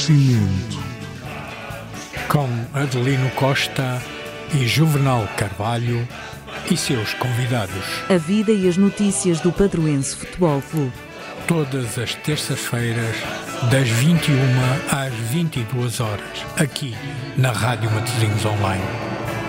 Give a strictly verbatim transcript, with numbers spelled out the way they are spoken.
Nascimento, com Adelino Costa e Juvenal Carvalho e seus convidados. A vida e as notícias do Padroense Futebol Clube. Todas as terças-feiras, das vinte e uma às vinte e duas horas, aqui na Rádio Matosinhos Online.